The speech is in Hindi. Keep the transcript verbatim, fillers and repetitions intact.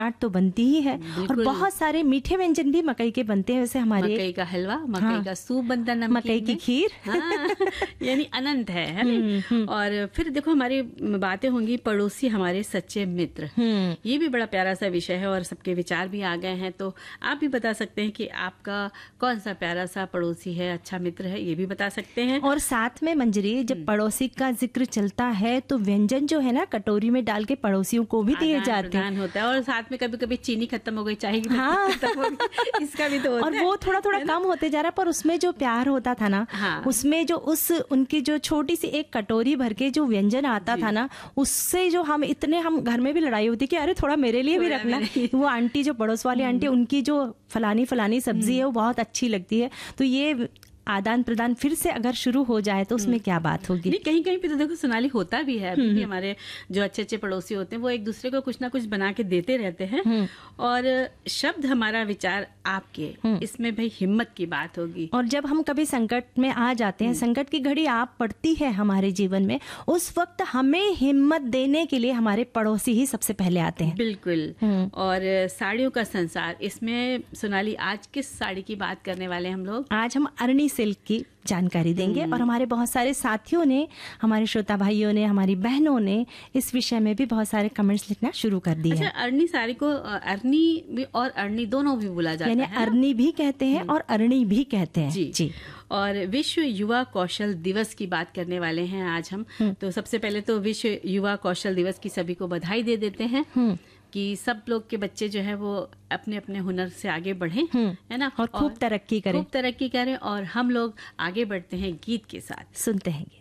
चाट तो बनती ही है और बहुत सारे मीठे व्यंजन भी मकई के बनते हैं। वैसे हमारे मकई का हलवा, मकई हाँ, का सूप बनता है, मकई की खीर, हाँ, यानी अनंत है, है ना? और फिर देखो हमारी बातें होंगी पड़ोसी हमारे सच्चे मित्र, ये भी बड़ा प्यारा सा विषय है और सबके विचार भी आ गए हैं। तो आप भी बता सकते हैं कि आपका कौन सा प्यारा सा पड़ोसी है, अच्छा मित्र है, ये भी बता सकते हैं। और साथ में मंजरी, जब पड़ोसी का जिक्र चलता है तो व्यंजन जो है ना कटोरी में डाल के पड़ोसियों को भी दिए जाते हैं होता है। और साथ में कभी कभी चीनी खत्म हो गई, चाय की हाँ, खत्म हो गई, इसका भी तो होता और है। वो थोड़ा थोड़ा कम होते जा रहा है, पर उसमें जो प्यार होता था ना, हाँ, उसमें जो उस उनकी जो छोटी सी एक कटोरी भर के जो व्यंजन आता था ना, उससे जो हम इतने हम घर में भी लड़ाई होती कि अरे थोड़ा मेरे लिए भी रखना। वो आंटी जो पड़ोस वाली आंटी, उनकी जो फलानी फलानी सब्जी है वो बहुत अच्छी लगती है। तो ये आदान प्रदान फिर से अगर शुरू हो जाए तो उसमें क्या बात होगी। नहीं, कहीं कहीं पे तो देखो सोनाली होता भी है, अभी भी हमारे जो अच्छे अच्छे पड़ोसी होते हैं वो एक दूसरे को कुछ ना कुछ बना के देते रहते हैं। और शब्द हमारा विचार आपके, इसमें भाई हिम्मत की बात होगी। और जब हम कभी संकट में आ जाते हैं, संकट की घड़ी आप पड़ती है हमारे जीवन में, उस वक्त हमें हिम्मत देने के लिए हमारे पड़ोसी ही सबसे पहले आते हैं। बिल्कुल। और साड़ियों का संसार, इसमें सोनाली आज किस साड़ी की बात करने वाले हम लोग? आज हम अरनी सिल्क की जानकारी देंगे और हमारे बहुत सारे साथियों ने, हमारे श्रोता भाइयों ने, हमारी बहनों ने इस विषय में भी बहुत सारे कमेंट्स लिखना शुरू कर दिए। अच्छा, अरनी साड़ी को अरनी भी और अरनी दोनों भी बोला जाता है, यानी अरनी भी कहते हैं और अरणी भी कहते हैं। जी जी। और विश्व युवा कौशल दिवस की बात करने वाले हैं आज हम। तो सबसे पहले तो विश्व युवा कौशल दिवस की सभी को बधाई दे देते हैं कि सब लोग के बच्चे जो है वो अपने अपने हुनर से आगे बढ़ें, है ना, और खूब तरक्की करें, खूब तरक्की करें। और हम लोग आगे बढ़ते हैं गीत के साथ, सुनते हैं।